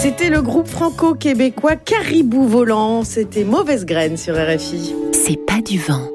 C'était le groupe franco-québécois Caribou Volant. C'était Mauvaise Graine sur RFI. C'est pas du vent.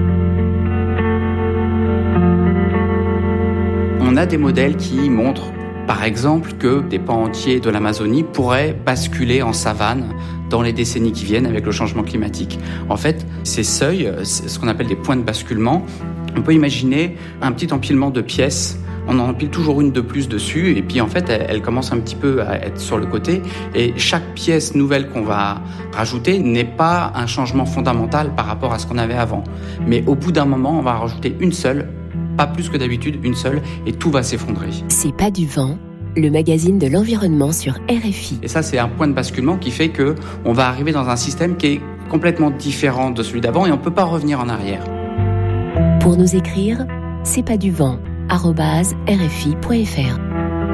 On a des modèles qui montrent, par exemple, que des pans entiers de l'Amazonie pourraient basculer en savane dans les décennies qui viennent avec le changement climatique. En fait, ces seuils, c'est ce qu'on appelle des points de basculement. On peut imaginer un petit empilement de pièces. On en empile toujours une de plus dessus et puis en fait, elle commence un petit peu à être sur le côté. Et chaque pièce nouvelle qu'on va rajouter n'est pas un changement fondamental par rapport à ce qu'on avait avant. Mais au bout d'un moment, on va rajouter une seule, pas plus que d'habitude, une seule, et tout va s'effondrer. C'est pas du vent, le magazine de l'environnement sur RFI. Et ça, c'est un point de basculement qui fait que on va arriver dans un système qui est complètement différent de celui d'avant et on peut pas revenir en arrière. Pour nous écrire, c'est pas du vent @rfi.fr.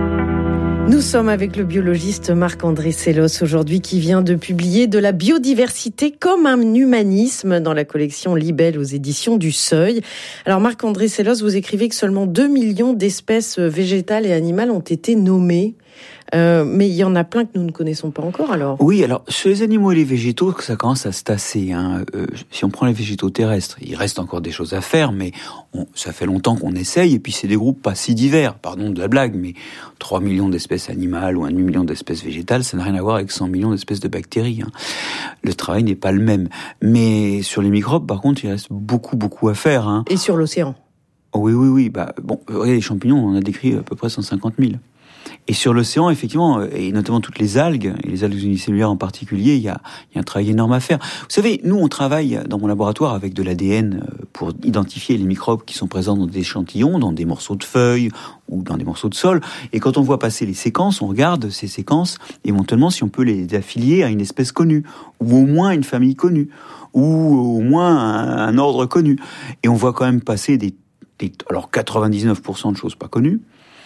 Nous sommes avec le biologiste Marc-André Sellos aujourd'hui qui vient de publier De la biodiversité comme un humanisme dans la collection Libelle aux éditions du Seuil. Alors Marc-André Sellos, vous écrivez que seulement 2 millions d'espèces végétales et animales ont été nommées. Mais il y en a plein que nous ne connaissons pas encore alors. Oui, alors sur les animaux et les végétaux, ça commence à se tasser. Si on prend les végétaux terrestres, il reste encore des choses à faire, mais ça fait longtemps qu'on essaye, et puis c'est des groupes pas si divers, pardon de la blague, mais 3 millions d'espèces animales ou 1 million d'espèces végétales, ça n'a rien à voir avec 100 millions d'espèces de bactéries. Le travail n'est pas le même. Mais sur les microbes, par contre, il reste beaucoup à faire. Et sur l'océan ? Oui. Regardez, les champignons, on a décrit à peu près 150 000. Et sur l'océan, effectivement, et notamment toutes les algues, et les algues unicellulaires en particulier, il y a un travail énorme à faire. Vous savez, nous, on travaille dans mon laboratoire avec de l'ADN pour identifier les microbes qui sont présents dans des échantillons, dans des morceaux de feuilles ou dans des morceaux de sol. Et quand on voit passer les séquences, on regarde ces séquences, éventuellement, si on peut les affilier à une espèce connue, ou au moins une famille connue, ou au moins un ordre connu. Et on voit quand même passer alors 99% de choses pas connues.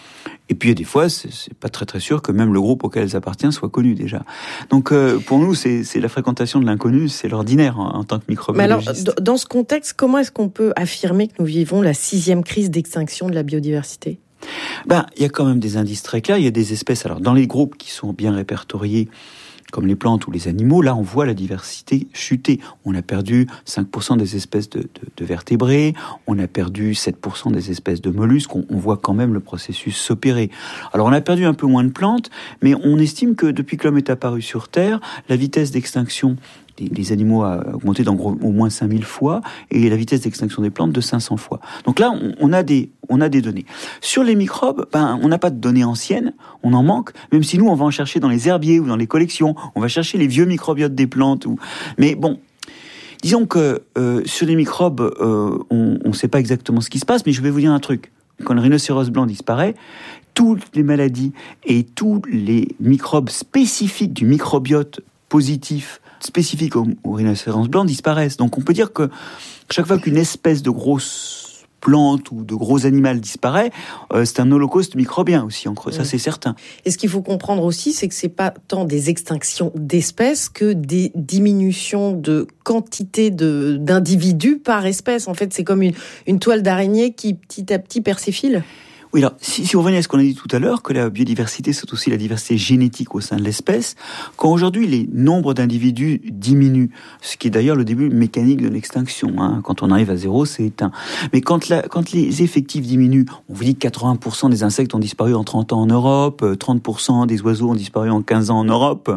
Et puis, des fois, c'est pas très sûr que même le groupe auquel elles appartiennent soit connu déjà. Donc, pour nous, c'est la fréquentation de l'inconnu, c'est l'ordinaire en tant que microbiologiste. Mais alors, dans ce contexte, comment est-ce qu'on peut affirmer que nous vivons la 6e crise d'extinction de la biodiversité ? Il y a quand même des indices très clairs. Il y a des espèces, alors dans les groupes qui sont bien répertoriés, comme les plantes ou les animaux, là on voit la diversité chuter. On a perdu 5% des espèces de vertébrés, on a perdu 7% des espèces de mollusques, on voit quand même le processus s'opérer. Alors on a perdu un peu moins de plantes, mais on estime que depuis que l'homme est apparu sur Terre, la vitesse d'extinction des animaux a augmenté au moins 5000 fois, et la vitesse d'extinction des plantes de 500 fois. Donc là, on a des données. Sur les microbes, on n'a pas de données anciennes, on en manque, même si nous, on va en chercher dans les herbiers ou dans les collections, on va chercher les vieux microbiotes des plantes. Mais bon, disons que sur les microbes, on ne sait pas exactement ce qui se passe, mais je vais vous dire un truc. Quand le rhinocéros blanc disparaît, toutes les maladies et tous les microbes spécifiques du microbiote positif spécifiques au rhinocéros blanc disparaissent. Donc on peut dire que chaque fois qu'une espèce de grosse plante ou de gros animal disparaît, c'est un holocauste microbien aussi, ça c'est certain. Et ce qu'il faut comprendre aussi, c'est que c'est pas tant des extinctions d'espèces que des diminutions de quantité d'individus par espèce. En fait, c'est comme une toile d'araignée qui petit à petit perd ses fils. Oui, alors, si on revenait à ce qu'on a dit tout à l'heure, que la biodiversité, c'est aussi la diversité génétique au sein de l'espèce, quand aujourd'hui les nombres d'individus diminuent, ce qui est d'ailleurs le début mécanique de l'extinction, quand on arrive à 0, c'est éteint. Mais quand les effectifs diminuent, on vous dit que 80% des insectes ont disparu en 30 ans en Europe, 30% des oiseaux ont disparu en 15 ans en Europe,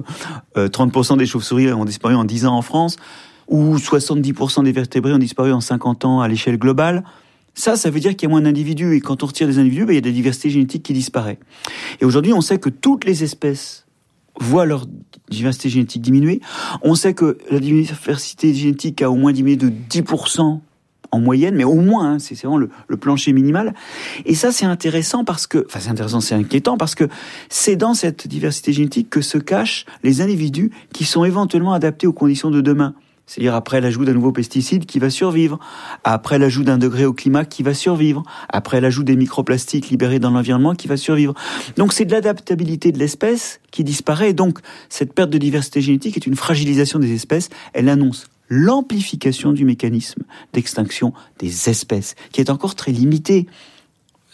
30% des chauves-souris ont disparu en 10 ans en France, ou 70% des vertébrés ont disparu en 50 ans à l'échelle globale. Ça veut dire qu'il y a moins d'individus, et quand on retire des individus, il y a de la diversité génétique qui disparaît. Et aujourd'hui, on sait que toutes les espèces voient leur diversité génétique diminuer. On sait que la diversité génétique a au moins diminué de 10% en moyenne, mais au moins, c'est vraiment le plancher minimal. Et ça, c'est intéressant c'est inquiétant parce que c'est dans cette diversité génétique que se cachent les individus qui sont éventuellement adaptés aux conditions de demain. C'est-à-dire après l'ajout d'un nouveau pesticide qui va survivre, après l'ajout d'un degré au climat qui va survivre, après l'ajout des microplastiques libérés dans l'environnement qui va survivre. Donc c'est de l'adaptabilité de l'espèce qui disparaît. Donc cette perte de diversité génétique est une fragilisation des espèces. Elle annonce l'amplification du mécanisme d'extinction des espèces, qui est encore très limité.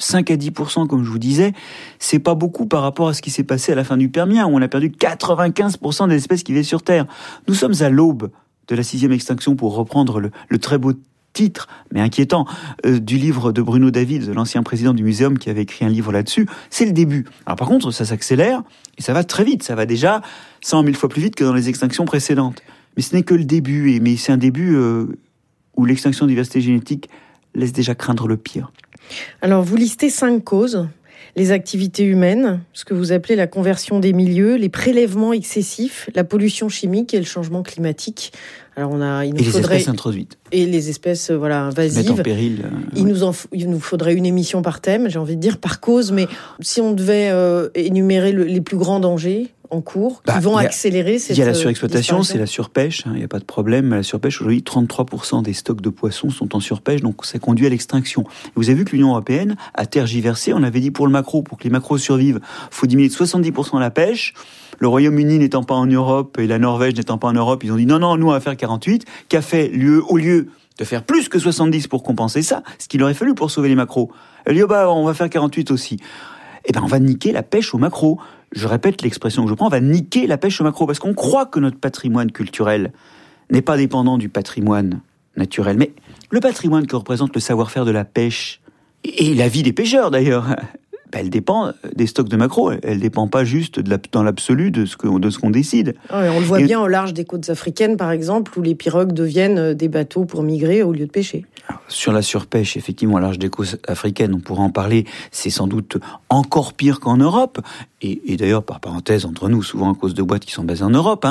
5 à 10%, comme je vous disais, c'est pas beaucoup par rapport à ce qui s'est passé à la fin du Permien, où on a perdu 95% des espèces qui vivaient sur Terre. Nous sommes à l'aube de la 6e extinction, pour reprendre le très beau titre, mais inquiétant, du livre de Bruno David, l'ancien président du Muséum, qui avait écrit un livre là-dessus. C'est le début. Alors par contre, ça s'accélère, et ça va très vite. Ça va déjà 100 000 fois plus vite que dans les extinctions précédentes. Mais ce n'est que le début, mais c'est un début où l'extinction de diversité génétique laisse déjà craindre le pire. Alors, vous listez 5 causes. Les activités humaines, ce que vous appelez la conversion des milieux, les prélèvements excessifs, la pollution chimique et le changement climatique. Alors les espèces introduites. Et les espèces invasives. Mettent en péril. Il nous faudrait une émission par thème, j'ai envie de dire, par cause. Mais si on devait énumérer les plus grands dangers en cours, qui vont accélérer cette... Il y a la surexploitation, c'est la surpêche, il n'y a pas de problème. La surpêche, aujourd'hui, 33% des stocks de poissons sont en surpêche, donc ça conduit à l'extinction. Vous avez vu que l'Union européenne a tergiversé, on avait dit pour le maquereau, pour que les maquereaux survivent, il faut diminuer de 70% la pêche. Le Royaume-Uni n'étant pas en Europe et la Norvège n'étant pas en Europe, ils ont dit non, nous on va faire 48, qu'a fait l'UE au lieu de faire plus que 70 pour compenser ça, ce qu'il aurait fallu pour sauver les maquereaux. Elle dit on va faire 48 aussi. On va niquer la pêche aux maquereaux. Je répète l'expression que je prends, on va niquer la pêche au maquereau, parce qu'on croit que notre patrimoine culturel n'est pas dépendant du patrimoine naturel. Mais le patrimoine que représente le savoir-faire de la pêche, et la vie des pêcheurs d'ailleurs, elle dépend des stocks de maquereaux, elle dépend pas juste dans l'absolu de ce qu'on décide. Ouais, on le voit bien au large des côtes africaines par exemple, où les pirogues deviennent des bateaux pour migrer au lieu de pêcher. Sur la surpêche, effectivement, au large des côtes africaines, on pourra en parler, c'est sans doute encore pire qu'en Europe. Et d'ailleurs, par parenthèse, entre nous, souvent à cause de boîtes qui sont basées en Europe.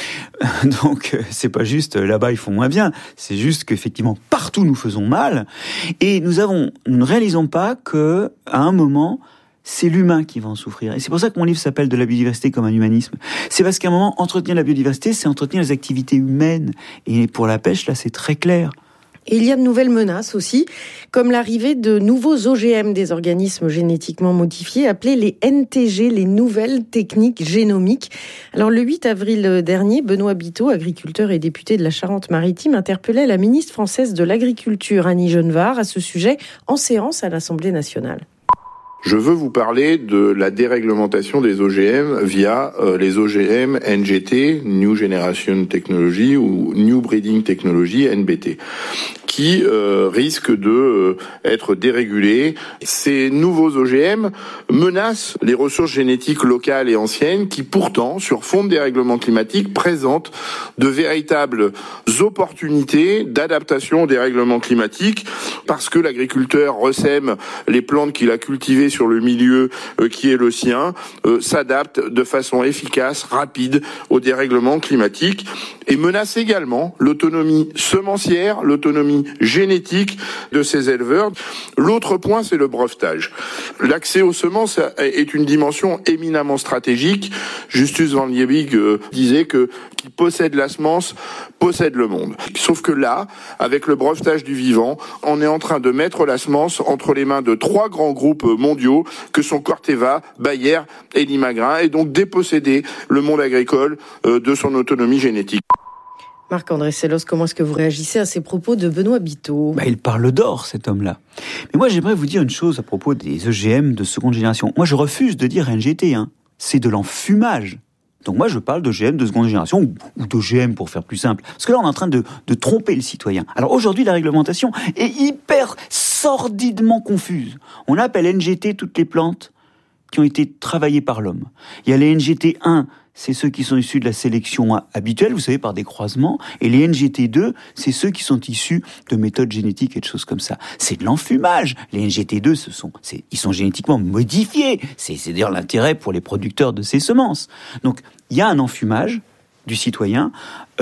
Donc, c'est pas juste là-bas ils font moins bien, c'est juste qu'effectivement, partout nous faisons mal. Et nous ne réalisons pas que, à un moment, c'est l'humain qui va en souffrir. Et c'est pour ça que mon livre s'appelle « De la biodiversité comme un humanisme ». C'est parce qu'à un moment, entretenir la biodiversité, c'est entretenir les activités humaines. Et pour la pêche, là, c'est très clair. Et il y a de nouvelles menaces aussi, comme l'arrivée de nouveaux OGM, des organismes génétiquement modifiés, appelés les NTG, les nouvelles techniques génomiques. Alors le 8 avril dernier, Benoît Biteau, agriculteur et député de la Charente-Maritime, interpellait la ministre française de l'Agriculture, Annie Genevard, à ce sujet en séance à l'Assemblée nationale. Je veux vous parler de la déréglementation des OGM via les OGM NGT, New Generation Technology, ou New Breeding Technology, NBT, qui risquent de être dérégulés. Ces nouveaux OGM menacent les ressources génétiques locales et anciennes qui pourtant, sur fond de dérèglement climatique, présentent de véritables opportunités d'adaptation au dérèglement climatique, parce que l'agriculteur ressème les plantes qu'il a cultivées sur le milieu qui est le sien, s'adapte de façon efficace, rapide au dérèglement climatique, et menace également l'autonomie semencière, l'autonomie génétique de ces éleveurs. L'autre point, c'est le brevetage. L'accès aux semences est une dimension éminemment stratégique. Justus van Liebig disait que qui possède la semence possède le monde. Sauf que là, avec le brevetage du vivant, on est en train de mettre la semence entre les mains de 3 grands groupes mondiaux que sont Corteva, Bayer et Limagrain, et donc déposséder le monde agricole de son autonomie génétique. Marc-André Sellos, comment est-ce que vous réagissez à ces propos de Benoît Biteau ? Il parle d'or, cet homme-là. Mais moi, j'aimerais vous dire une chose à propos des OGM de seconde génération. Moi, je refuse de dire NGT, c'est de l'enfumage. Donc moi, je parle d'OGM de seconde génération, ou d'OGM pour faire plus simple. Parce que là, on est en train de tromper le citoyen. Alors aujourd'hui, la réglementation est hyper sordidement confuse. On appelle NGT toutes les plantes qui ont été travaillées par l'homme. Il y a les NGT1, c'est ceux qui sont issus de la sélection habituelle, vous savez, par des croisements. Et les NGT2, c'est ceux qui sont issus de méthodes génétiques et de choses comme ça. C'est de l'enfumage. Les NGT2, ils sont génétiquement modifiés. C'est d'ailleurs l'intérêt pour les producteurs de ces semences. Donc, il y a un enfumage du citoyen.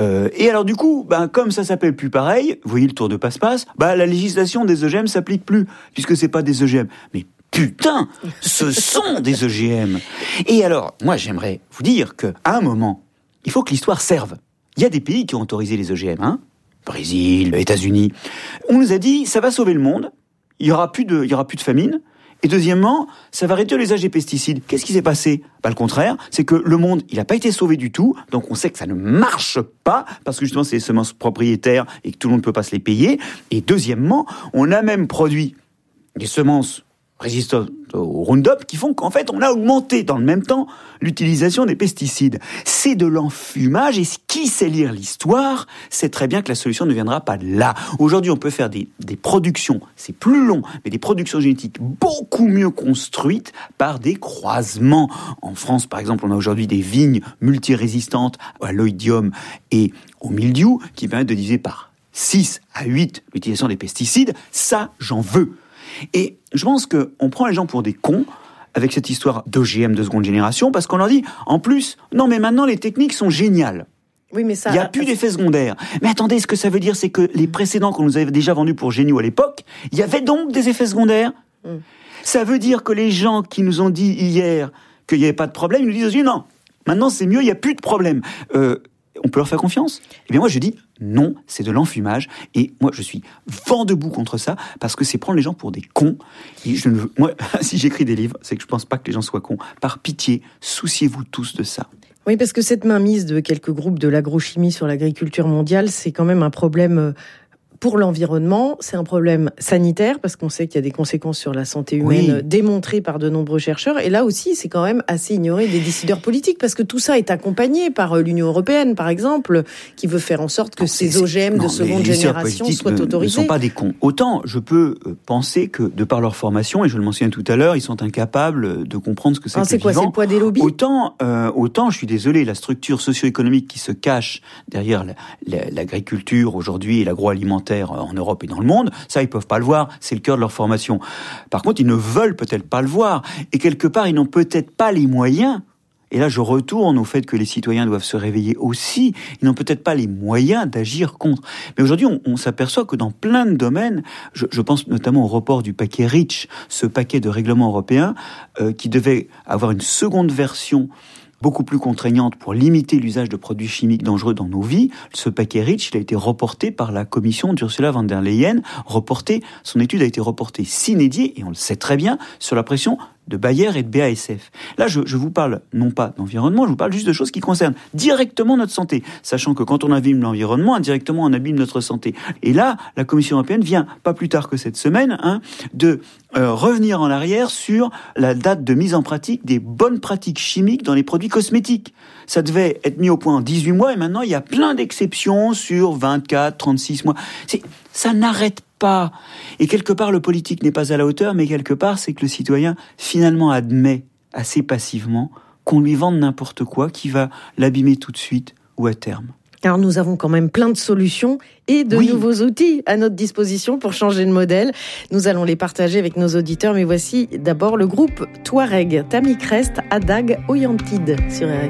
Et alors, du coup, comme ça s'appelle plus pareil, vous voyez le tour de passe-passe, la législation des OGM s'applique plus, puisque c'est pas des OGM. Mais putain, ce sont des OGM. Et alors, moi, j'aimerais vous dire qu'à un moment, il faut que l'histoire serve. Il y a des pays qui ont autorisé les OGM, Brésil, États-Unis. On nous a dit, ça va sauver le monde, il y aura plus de famine. Et deuxièmement, ça va réduire l'usage des pesticides. Qu'est-ce qui s'est passé ? Le contraire, c'est que le monde, il n'a pas été sauvé du tout, donc on sait que ça ne marche pas, parce que justement, c'est des semences propriétaires et que tout le monde ne peut pas se les payer. Et deuxièmement, on a même produit des semences résistantes au Roundup qui font qu'en fait, on a augmenté dans le même temps l'utilisation des pesticides. C'est de l'enfumage et qui sait lire l'histoire sait très bien que la solution ne viendra pas de là. Aujourd'hui, on peut faire des productions, c'est plus long, mais des productions génétiques beaucoup mieux construites par des croisements. En France, par exemple, on a aujourd'hui des vignes multirésistantes à l'oïdium et au mildiou qui permettent de diviser par 6 à 8 l'utilisation des pesticides. Ça, j'en veux. Et je pense qu'on prend les gens pour des cons avec cette histoire d'OGM de seconde génération parce qu'on leur dit, en plus, non mais maintenant les techniques sont géniales. Oui, mais ça... Il n'y a plus d'effets secondaires. Mais attendez, ce que ça veut dire, c'est que les précédents qu'on nous avait déjà vendus pour géniaux à l'époque, il y avait donc des effets secondaires. Ça veut dire que les gens qui nous ont dit hier qu'il n'y avait pas de problème, ils nous disent aussi, non, maintenant c'est mieux, il n'y a plus de problème. On peut leur faire confiance ? Eh bien moi je dis non, c'est de l'enfumage et moi je suis vent debout contre ça parce que c'est prendre les gens pour des cons. Et moi, si j'écris des livres, c'est que je pense pas que les gens soient cons. Par pitié, souciez-vous tous de ça. Oui, parce que cette mainmise de quelques groupes de l'agrochimie sur l'agriculture mondiale, c'est quand même un problème pour l'environnement, c'est un problème sanitaire, parce qu'on sait qu'il y a des conséquences sur la santé humaine démontrées par de nombreux chercheurs. Et là aussi, c'est quand même assez ignoré des décideurs politiques, parce que tout ça est accompagné par l'Union européenne, par exemple, qui veut faire en sorte que ces OGM de seconde génération soient autorisés. Ils ne sont pas des cons. Autant je peux penser que, de par leur formation, et je le mentionnais tout à l'heure, ils sont incapables de comprendre ce que c'est que le vivant. C'est le poids des lobbies ? Autant, je suis désolé, la structure socio-économique qui se cache derrière l'agriculture aujourd'hui et l'agroalimentaire en Europe et dans le monde, ça, ils peuvent pas le voir, c'est le cœur de leur formation. Par contre, ils ne veulent peut-être pas le voir, et quelque part, ils n'ont peut-être pas les moyens, et là, je retourne au fait que les citoyens doivent se réveiller aussi, ils n'ont peut-être pas les moyens d'agir contre. Mais aujourd'hui, on s'aperçoit que dans plein de domaines, je pense notamment au report du paquet REACH, ce paquet de règlements européens, qui devait avoir une seconde version beaucoup plus contraignante pour limiter l'usage de produits chimiques dangereux dans nos vies. Ce paquet REACH, il a été reporté par la commission d'Ursula von der Leyen. Son étude a été reportée sine die, et on le sait très bien, sur la pression de Bayer et de BASF. Là, je vous parle non pas d'environnement, je vous parle juste de choses qui concernent directement notre santé, sachant que quand on abîme l'environnement, indirectement on abîme notre santé. Et là, la Commission européenne vient, pas plus tard que cette semaine, de revenir en arrière sur la date de mise en pratique des bonnes pratiques chimiques dans les produits cosmétiques. Ça devait être mis au point en 18 mois, et maintenant il y a plein d'exceptions sur 24, 36 mois. Ça n'arrête pas. Et quelque part, le politique n'est pas à la hauteur, mais quelque part, c'est que le citoyen, finalement, admet assez passivement qu'on lui vende n'importe quoi qui va l'abîmer tout de suite ou à terme. Alors nous avons quand même plein de solutions et de nouveaux outils à notre disposition pour changer de modèle. Nous allons les partager avec nos auditeurs, mais voici d'abord le groupe Touareg, Tammy Crest, Adag, Oyantide sur RFI.